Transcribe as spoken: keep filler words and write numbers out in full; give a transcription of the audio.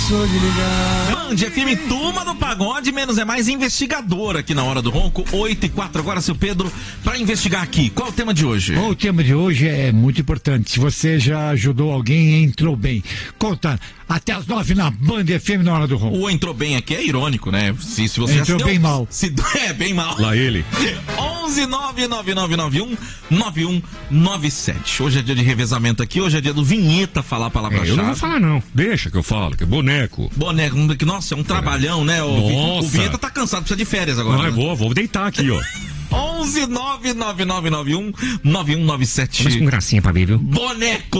cansou de ligar. Band F M, turma do pagode, menos é mais investigador aqui na Hora do Ronco, oito e quatro. Agora, seu Pedro, para investigar aqui, qual é o tema de hoje? Bom, o tema de hoje é muito importante. Se você já ajudou alguém, entrou bem. Conta até as nove na Band F M na Hora do Ronco. O entrou bem aqui é irônico, né? Se, se você entrou já se bem deu, mal. Se, é, bem mal. Lá ele. onze nove nove nove nove um nove um nove sete. Hoje é dia de revezamento aqui, hoje é dia do Vinheta falar a palavra-chave. É, eu não vou falar não, deixa que eu falo, que é boneco. Boneco, que nossa, é um trabalhão, né? O, Nossa. o Vinheta tá cansado, precisa de férias agora. Não, né? eu vou, vou deitar aqui, ó. onze nove nove nove nove um nove um nove sete. Mas com gracinha pra ver, viu? Boneco.